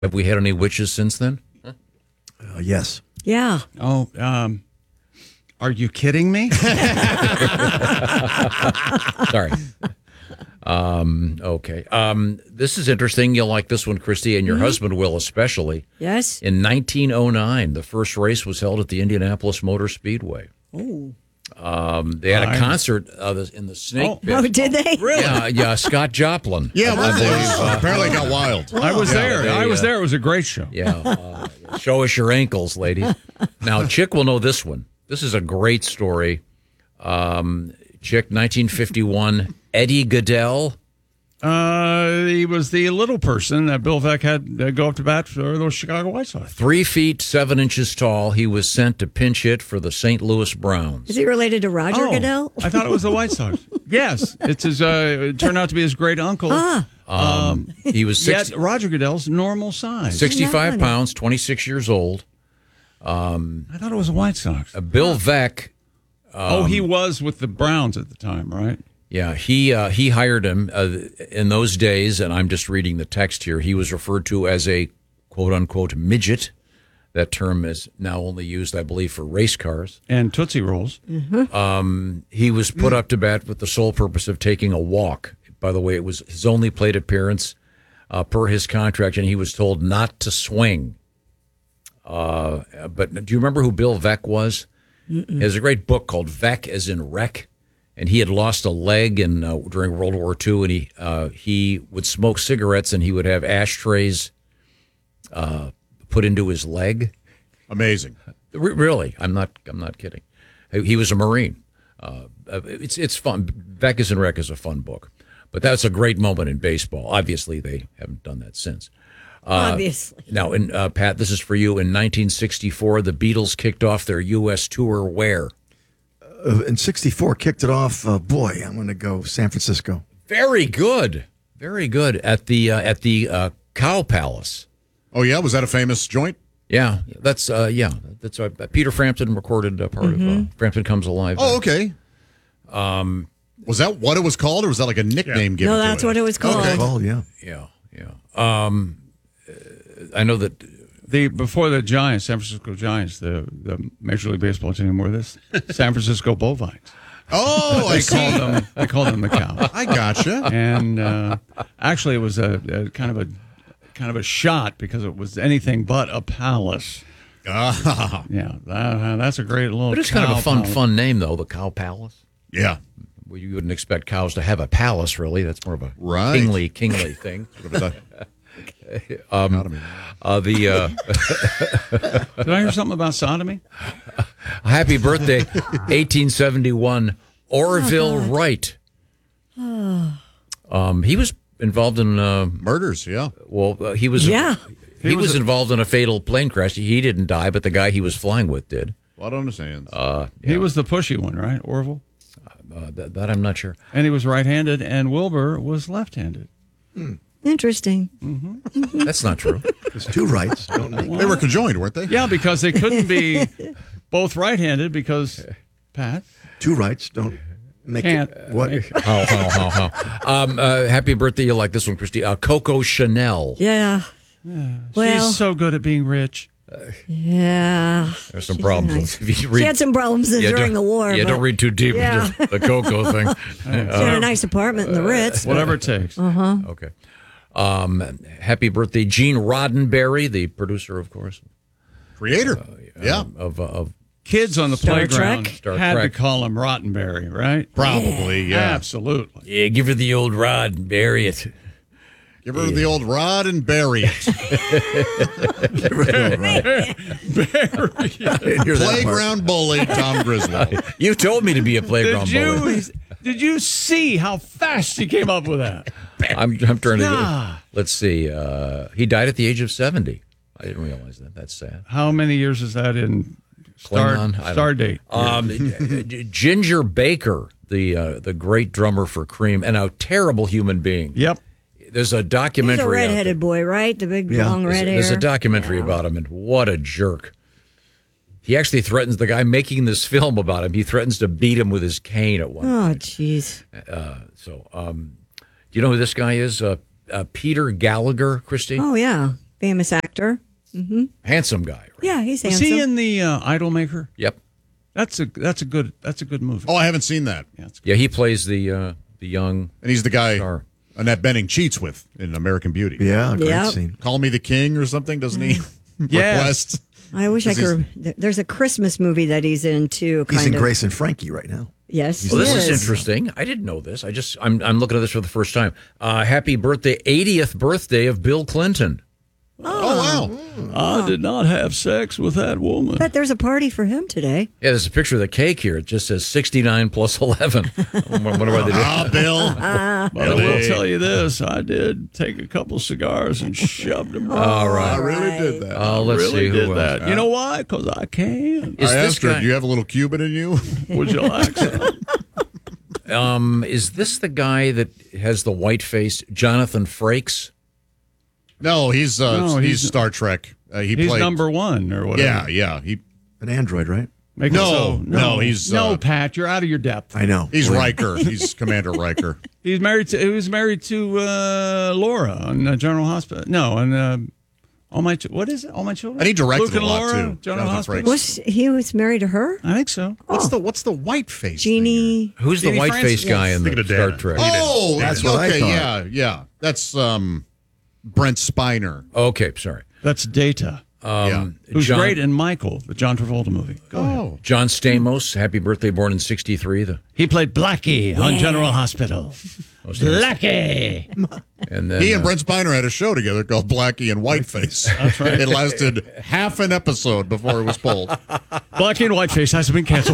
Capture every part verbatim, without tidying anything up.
Have we had any witches since then? Uh, yes. Yeah. Oh, um, are you kidding me? Sorry. Um, okay. Um, this is interesting. You'll like this one, Christy, and your Mm-hmm. husband will especially. Yes. In nineteen oh nine, the first race was held at the Indianapolis Motor Speedway. Oh. Um, they had a I- concert uh, in the Snake Oh. Pit. Oh, did they? Really? Yeah, yeah, Scott Joplin. Yeah, I well, believe, uh, apparently it got wild. I was there. they, I was uh, there. It was a great show. Yeah. Uh, show us your ankles, ladies. Now, Chick will know this one. This is a great story. Um, Chick, nineteen fifty-one, Eddie Goodell. Uh, he was the little person that Bill Veeck had uh, go up to bat for those Chicago White Sox. Three feet, seven inches tall. He was sent to pinch hit for the Saint Louis Browns. Is he related to Roger Oh, Goodell? I thought it was the White Sox. Yes, it's his. Uh, it turned out to be his great uncle. Ah. Um, he was Yet six, Roger Goodell's normal size. sixty-five Not pounds, twenty-six years old. I thought it was the White Sox. Uh, Bill Veeck, oh, he was with the Browns at the time, right? yeah, he uh, he hired him uh, in those days, and I'm just reading the text here. He was referred to as a quote unquote midget. That term is now only used, I believe, for race cars. And Tootsie Rolls. He was put up to bat with the sole purpose of taking a walk. By the way, it was his only plate appearance uh, per his contract, and he was told not to swing. Uh, but do you remember who Bill Veeck was? There's a great book called Veeck as in Wreck, and he had lost a leg in, uh, during World War Two, and he uh, he would smoke cigarettes, and he would have ashtrays uh, put into his leg. Amazing. Re- Really, I'm not. I'm not kidding. He he was a Marine. Uh, it's it's fun. Veeck as in Wreck is a fun book, but that's a great moment in baseball. Obviously, they haven't done that since. Uh, Obviously. Now, in, uh, Pat, this is for you. In nineteen sixty-four, the Beatles kicked off their U S tour where? Uh, in sixty-four, kicked it off. Uh, boy, I'm going to go San Francisco. Very good, very good at the uh, at the uh, Cow Palace. Oh, yeah? Was that a famous joint? Yeah, that's uh, yeah, that's uh, Peter Frampton recorded uh, part of uh, Frampton Comes Alive. Oh, okay. Um, was that what it was called, or was that like a nickname given No, to that's it? what it was called. Okay. Called, yeah. Yeah, yeah. Um, uh, I know that. The before the Giants, San Francisco Giants, the, the Major League Baseball team were this San Francisco Bovines. Oh, I They see. called them. They called them the cows. I gotcha. And uh, actually, it was a, a kind of a kind of a shot because it was anything but a palace. Ah, Yeah, that, that's a great little. But it's kind of cow a fun, palace. fun name, though, the Cow Palace. yeah. Well, you wouldn't expect cows to have a palace, really. That's more of a Right. kingly, kingly thing. Um, Uh, the uh, Did I hear something about sodomy? happy birthday, eighteen seventy-one, Orville Wright. Um, he was involved in. Uh, Murders, yeah. well, uh, he was. Yeah. He, He was, was a- involved in a fatal plane crash. He didn't die, but the guy he was flying with did. Blood on his hands. Uh, He was the pushy one, right, Orville? uh, that, that I'm not sure. And he was right-handed, and Wilbur was left-handed. Interesting. That's not true. There's two rights. Don't make they were conjoined, weren't they? Yeah, because they couldn't be both right-handed because Pat two rights. Don't make can't. it. What? make- How, how, how, how. Um, uh, happy birthday. You'll like this one, Christy. Uh, Coco Chanel. Yeah. Well, She's so good at being rich. yeah. There's some She's problems. nice. If you read- She had some problems Yeah, during don't- the war. Yeah, but don't read too deep Yeah. into the Coco thing. She had a nice apartment in the Ritz. Whatever it takes. Okay. Um, happy birthday, Gene Roddenberry, the producer, of course, Creator. yeah. of uh, of Kids on the Star playground Trek? Star had Trek. to call him Rottenberry, right? Probably, yeah. Absolutely. yeah. Give her the old Roddenberry. It. Give her the old rod and bury it. Playground bully, Tom Griswold. You told me to be a playground Did bully. you, did you see how fast he came up with that? I'm I'm trying to. Yeah. Let's see. Uh, he died at the age of seventy. I didn't realize that. That's sad. How many years is that in star, Klingon? I don't- star date? Um, Ginger Baker, the uh, the great drummer for Cream, and a terrible human being. Yep. There's a He's documentary. a out redheaded there. boy, right? The big Yeah. long There's, red hair. there's a documentary Yeah. about him, and what a jerk. He actually threatens the guy making this film about him. He threatens to beat him with his cane at one Oh, point. jeez. Uh, so, um, do you know who this guy is? Uh, uh, Peter Gallagher, Christy. Oh, yeah. famous actor. Handsome guy. Right? Yeah, he's Was handsome. he in the uh, Idolmaker? Yep. That's a that's a good that's a good movie. Oh, I haven't seen that. Yeah, it's Yeah, he plays the uh, the young. And he's the guy Star. Annette Bening cheats with in American Beauty. Yeah, great Yep. scene. Call Me the King or something, doesn't he? Yes. Request. I wish I Is he- could. There's a Christmas movie that he's in too. Kind He's in of. Grace and Frankie right now. Yes, Well, he this is is. interesting. I didn't know this. I just I'm I'm looking at this for the first time. Uh, happy birthday, eightieth birthday of Bill Clinton. Oh, wow. I did not have sex with that woman. But there's a party for him today. Yeah, there's a picture of the cake here. It just says sixty-nine plus eleven. I wonder why they did. Ah, Bill. But I will tell you this: I did take a couple cigars and shoved them. All I right. really did that. Uh, let's really see who did else. that. You know why? Because I can. Is I this asked her, guy- do you have a little Cuban in you? Would you like some? Um, is this the guy that has the white face, Jonathan Frakes? No, he's uh, No, he's, he's- Star Trek. Uh, he He's played number one or whatever. Yeah, yeah. He An android, right? Make it No, so. no, he's, no, uh, Pat. You're out of your depth. I know. he's Believe me. Riker. He's Commander Riker. He's married to. He was married to uh, Laura on uh, General Hospital. No, on uh, all my. Ch- What is it? All my children. And he directed Luke and a lot, Laura, too, General Jonathan Hospital. Frakes. Was he was married to her? I think so. What's the what's the white face? Jeannie. Who's the Didi white Francis? face guy in Thinking the of Star Dana. Trek? Thing? Oh, That's what I okay. thought. Yeah, yeah. That's um, Brent Spiner. Okay, sorry. That's Data. Um, Who's John, great in Michael, the John Travolta movie. Go ahead. Oh, John Stamos, happy birthday, born in sixty-three. The He played Blackie on General Hospital. oh, Stamos. Blackie. And then he and uh, Brent Spiner had a show together called Blackie and Whiteface. That's right. It lasted half an episode before it was pulled. Blackie and Whiteface has been canceled.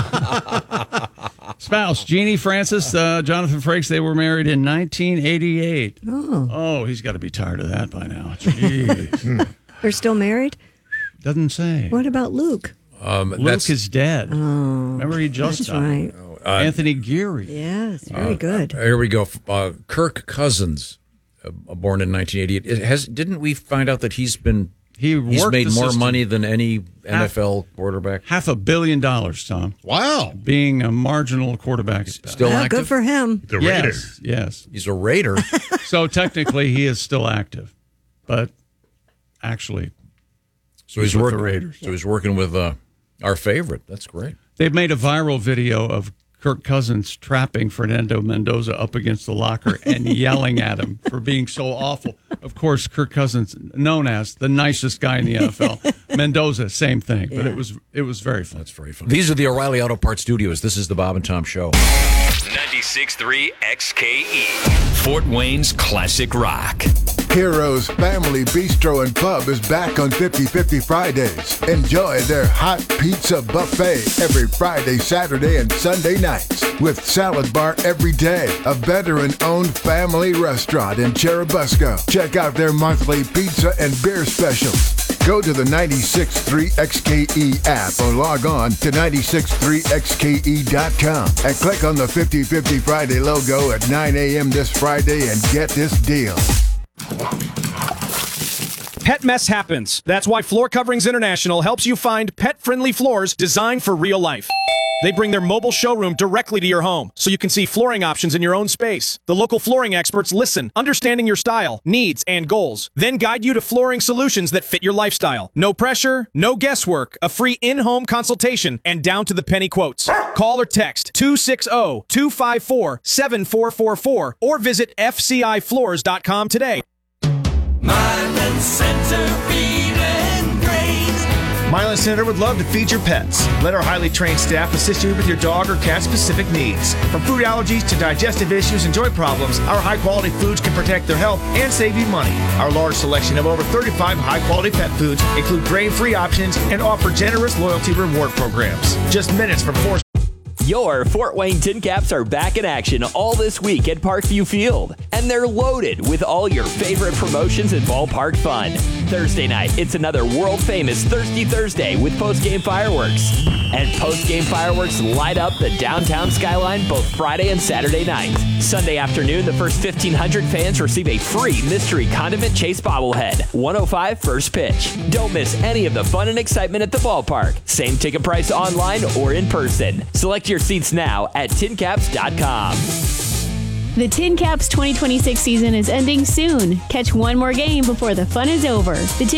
Spouse, Jeannie Francis, uh, Jonathan Frakes, they were married in nineteen eighty-eight. Oh, Oh, he's got to be tired of that by now. Jeez. they're still married. Doesn't say. What about Luke? um, Luke that's is dead. Remember, he just That's died. right. Anthony Geary. Yes, very good. here we go. Uh, Kirk Cousins, uh, born in nineteen eighty-eight. It has didn't we find out that he's been He he's worked made the more system. money than any N F L Half- quarterback? Half a billion dollars, Tom, Wow. being a marginal quarterback. at best. Still Well, active. good for him. The Raider. Yes, yes. He's a Raider. So technically, he is still active, but actually, So he's He's with working. the Raiders. So he's working with uh, our favorite. That's great. they've made a viral video of Kirk Cousins trapping Fernando Mendoza up against the locker and yelling at him for being so awful. Of course, Kirk Cousins, known as the nicest guy in the N F L. Mendoza, same thing, but it was it was very fun. That's very funny. These are the O'Reilly Auto Parts Studios. This is the Bob and Tom Show. ninety-six point three X K E, Fort Wayne's classic rock. Heroes Family Bistro and Pub is back on fifty fifty Fridays. Enjoy their hot pizza buffet every Friday, Saturday, and Sunday nights. With salad bar every day. A veteran-owned family restaurant in Cherubusco. Check out their monthly pizza and beer specials. Go to the ninety-six point three X K E app or log on to ninety-six point three X K E dot com and click on the fifty fifty Friday logo at nine a.m. this Friday and get this deal. Pet mess happens. That's why Floor Coverings International helps you find pet-friendly floors designed for real life. They bring their mobile showroom directly to your home, so you can see flooring options in your own space. The local flooring experts listen, understanding your style, needs, and goals, then guide you to flooring solutions that fit your lifestyle. No pressure, no guesswork, a free in-home consultation, and down-to-the-penny quotes. Call or text two six zero, two five four, seven four four four or visit F C I floors dot com today. Milan Center Feed and Grain. Milan Center would love to feed your pets. Let our highly trained staff assist you with your dog or cat specific needs. From food allergies to digestive issues and joint problems, our high quality foods can protect their health and save you money. Our large selection of over thirty-five high quality pet foods include grain free options and offer generous loyalty reward programs. Just minutes from four. Your Fort Wayne Tin Caps are back in action all this week at Parkview Field, and they're loaded with all your favorite promotions and ballpark fun. Thursday night, it's another world-famous Thirsty Thursday with post-game fireworks. And post-game fireworks light up the downtown skyline both Friday and Saturday night. Sunday afternoon, the first fifteen hundred fans receive a free Mystery Condiment Chase bobblehead. one oh five first pitch. Don't miss any of the fun and excitement at the ballpark. Same ticket price online or in person. Select your seats now at tin caps dot com. The Tin Caps twenty twenty-six season is ending soon. Catch one more game before the fun is over. The Tin